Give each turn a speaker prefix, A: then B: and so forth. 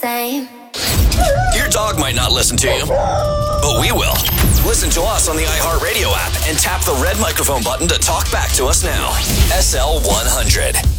A: same.
B: Your dog might not listen to you, but we will. Listen to us on the iHeartRadio app and tap the red microphone button to talk back to us now. SL100.